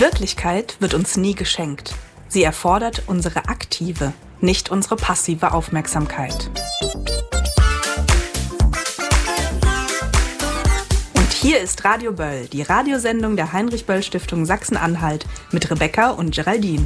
Wirklichkeit wird uns nie geschenkt. Sie erfordert unsere aktive, nicht unsere passive Aufmerksamkeit. Und hier ist Radio Böll, die Radiosendung der Heinrich-Böll-Stiftung Sachsen-Anhalt mit Rebecca und Geraldine.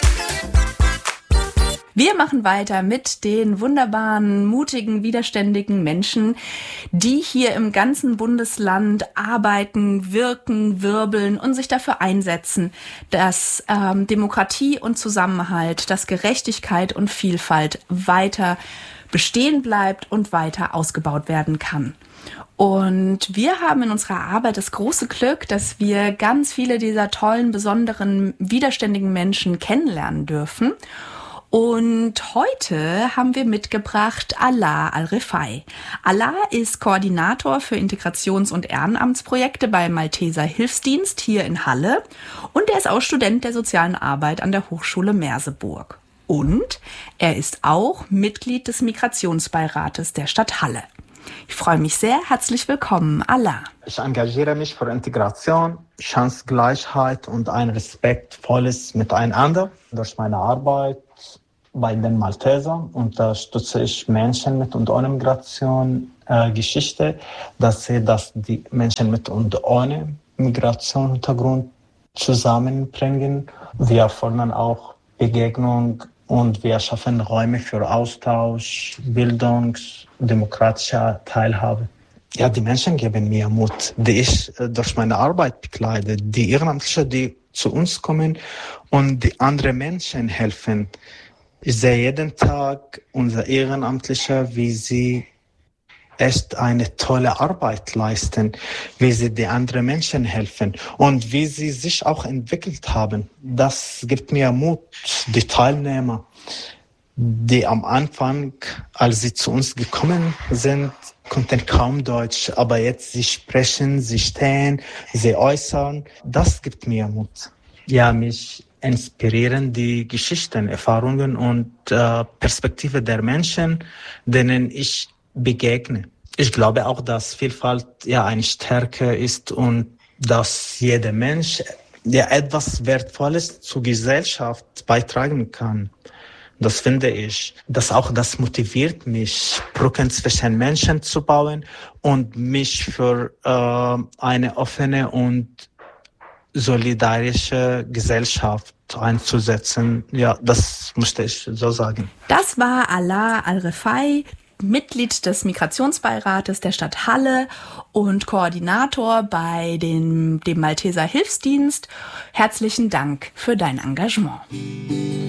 Wir machen weiter mit den wunderbaren, mutigen, widerständigen Menschen, die hier im ganzen Bundesland arbeiten, wirken, wirbeln und sich dafür einsetzen, dass Demokratie und Zusammenhalt, dass Gerechtigkeit und Vielfalt weiter bestehen bleibt und weiter ausgebaut werden kann. Und wir haben in unserer Arbeit das große Glück, dass wir ganz viele dieser tollen, besonderen, widerständigen Menschen kennenlernen dürfen. Und heute haben wir mitgebracht Alaa Al-Refai. Alaa ist Koordinator für Integrations- und Ehrenamtsprojekte beim Malteser Hilfsdienst hier in Halle und er ist auch Student der sozialen Arbeit an der Hochschule Merseburg. Und er ist auch Mitglied des Migrationsbeirates der Stadt Halle. Ich freue mich sehr. Herzlich willkommen, Alaa. Ich engagiere mich für Integration, Chancengleichheit und ein respektvolles Miteinander. Durch meine Arbeit bei den Malteser unterstütze ich Menschen mit und ohne Migration Geschichte, dass die Menschen mit und ohne Migrationshintergrund zusammenbringen. Wir fordern auch Begegnung und wir schaffen Räume für Austausch, Bildung, demokratische Teilhabe. Ja, die Menschen geben mir Mut, die ich durch meine Arbeit bekleide, die Ehrenamtlichen, die zu uns kommen und die anderen Menschen helfen. Ich sehe jeden Tag unsere Ehrenamtlichen, wie sie echt eine tolle Arbeit leisten, wie sie die anderen Menschen helfen und wie sie sich auch entwickelt haben. Das gibt mir Mut, die Teilnehmer, die am Anfang, als sie zu uns gekommen sind, konnten kaum Deutsch, aber jetzt sie sprechen, sie stehen, sie äußern. Das gibt mir Mut. Ja, mich inspirieren die Geschichten, Erfahrungen und Perspektive der Menschen, denen ich begegne. Ich glaube auch, dass Vielfalt eine Stärke ist und dass jeder Mensch etwas Wertvolles zur Gesellschaft beitragen kann. Das finde ich. Das motiviert mich, Brücken zwischen Menschen zu bauen und mich für eine offene und solidarische Gesellschaft einzusetzen. Ja, das musste ich so sagen. Das war Alaa Al-Refai, Mitglied des Migrationsbeirates der Stadt Halle und Koordinator bei dem Malteser Hilfsdienst. Herzlichen Dank für dein Engagement.